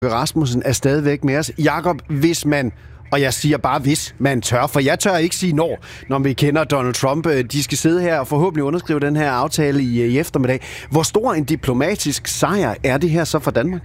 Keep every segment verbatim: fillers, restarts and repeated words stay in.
Rasmussen er stadigvæk med os. Jakob, hvis man, og jeg siger bare hvis man tør, for jeg tør ikke sige når, når vi kender Donald Trump, de skal sidde her og forhåbentlig underskrive den her aftale i, i eftermiddag. Hvor stor en diplomatisk sejr er det her så for Danmark?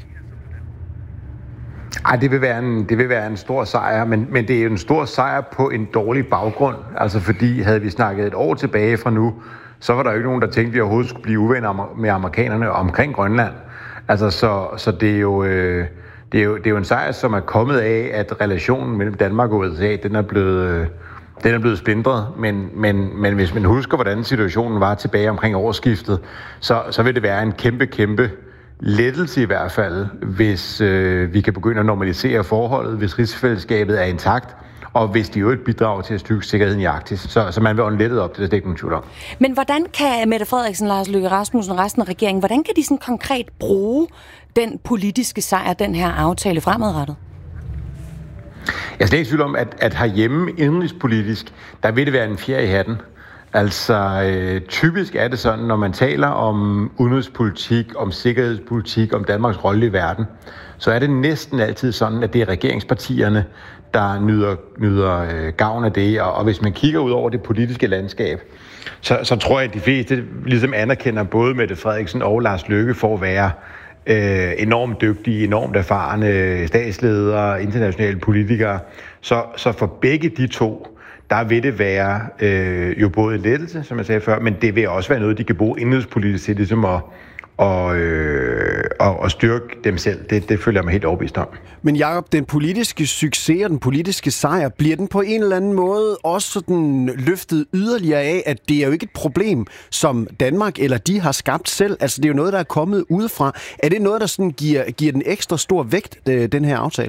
Ej, det vil være en, det vil være en stor sejr, men, men det er jo en stor sejr på en dårlig baggrund. Altså fordi, havde vi snakket et år tilbage fra nu, så var der jo ikke nogen, der tænkte, at vi overhovedet skulle blive uvenner med amerikanerne omkring Grønland. Altså, så, så det er jo... Øh, Det er, jo, det er jo en sejr, som er kommet af, at relationen mellem Danmark og U S A, den er blevet, den er blevet splintret. Men, men, men hvis man husker, hvordan situationen var tilbage omkring årsskiftet, så, så vil det være en kæmpe, kæmpe lettelse i hvert fald, hvis øh, vi kan begynde at normalisere forholdet, hvis rigsfællesskabet er intakt, og hvis de jo et bidrag til at styrke sikkerheden i Arktis. Så, så man vil ånde lettet op, det er det ikke nogen tvivl om. Men hvordan kan Mette Frederiksen, Lars Løkke Rasmussen og resten af regeringen, hvordan kan de sådan konkret bruge den politiske sejr, den her aftale fremadrettet? Jeg er slet ikke tvivl om, at, at herhjemme indrigspolitisk, der vil det være en fjer i hatten. Altså, øh, typisk er det sådan, når man taler om udenrigspolitik, om sikkerhedspolitik, om Danmarks rolle i verden, så er det næsten altid sådan, at det er regeringspartierne, der nyder, nyder øh, gavn af det. Og, og hvis man kigger ud over det politiske landskab, så, så tror jeg, at de fleste ligesom anerkender både Mette Frederiksen og Lars Løkke for at være øh, enormt dygtige, enormt erfarne statsledere, internationale politikere. Så, så for begge de to, der vil det være øh, jo både en lettelse, som jeg sagde før, men det vil også være noget, de kan bruge indrigspolitisk til ligesom at og, øh, og, og styrke dem selv. Det, det føler jeg mig helt overbevist om. Men Jakob, den politiske succes og den politiske sejr, bliver den på en eller anden måde også sådan løftet yderligere af, at det er jo ikke et problem, som Danmark eller de har skabt selv. Altså det er jo noget, der er kommet udefra. Er det noget, der sådan giver, giver den ekstra stor vægt, den her aftale?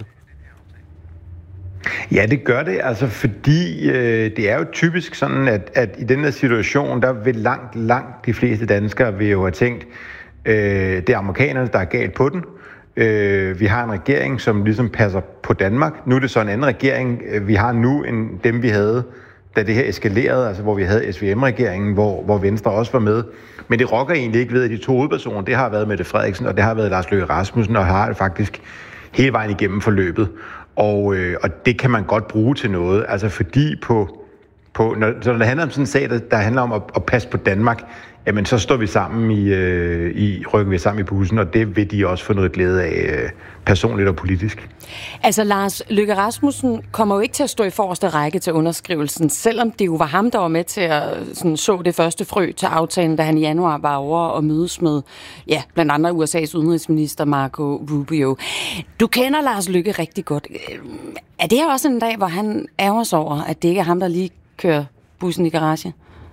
Ja, det gør det, altså fordi øh, det er jo typisk sådan, at, at i den her situation, der vil langt, langt de fleste danskere vil jo have tænkt, øh, det er amerikanerne, der er galt på den. Øh, vi har en regering, som ligesom passer på Danmark. Nu er det så en anden regering, vi har nu, end dem vi havde, da det her eskalerede, altså hvor vi havde S V M-regeringen, hvor, hvor Venstre også var med. Men det rokker egentlig ikke ved, at de to hovedpersoner, det har været Mette Frederiksen, og det har været Lars Løkke Rasmussen, og har det faktisk hele vejen igennem forløbet. Og, øh, og det kan man godt bruge til noget, altså fordi på, på når, så når det handler om sådan en sag, der, der handler om at, at passe på Danmark, jamen så står vi sammen i, øh, i rykker vi sammen i bussen, og det vil de også få noget glæde af øh, personligt og politisk. Altså Lars Løkke Rasmussen kommer jo ikke til at stå i forreste række til underskrivelsen, selvom det jo var ham, der var med til at sådan, så det første frø til aftalen, da han i januar var over og mødes med, ja, blandt andre U S A's udenrigsminister Marco Rubio. Du kender Lars Løkke rigtig godt. Er det her også en dag, hvor han ærger sig over, at det ikke er ham, der lige kører bussen i garage?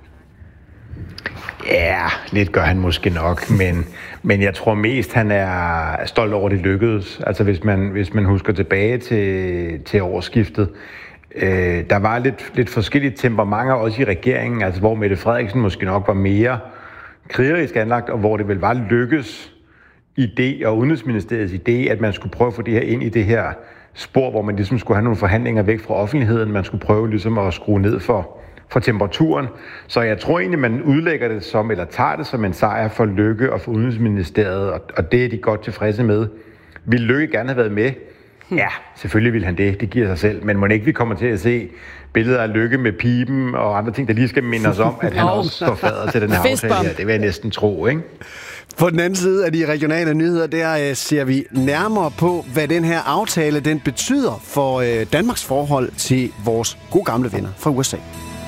Ja, lidt gør han måske nok, men, men jeg tror mest, han er stolt over, det lykkedes. Altså hvis man, hvis man husker tilbage til, til årsskiftet, øh, der var lidt, lidt forskellige temperamenter også i regeringen, altså hvor Mette Frederiksen måske nok var mere krigerisk anlagt, og hvor det vel var lykkes idé og Udenrigsministeriets idé, at man skulle prøve at få det her ind i det her spor, hvor man ligesom skulle have nogle forhandlinger væk fra offentligheden, man skulle prøve ligesom at skrue ned for for temperaturen. Så jeg tror egentlig, man udlægger det som, eller tager det som en sejr for Løkke og for Udenrigsministeriet, og, og det er de godt tilfredse med. Vil Løkke gerne have været med? Ja, selvfølgelig vil han det. Det giver sig selv. Men må ikke vi kommer til at se billeder af Løkke med piben og andre ting, der lige skal minde os om, at han også står fader til den her aftale her. Det vil jeg næsten tro, ikke? På den anden side af de regionale nyheder, der øh, ser vi nærmere på, hvad den her aftale den betyder for øh, Danmarks forhold til vores gode gamle venner fra U S A.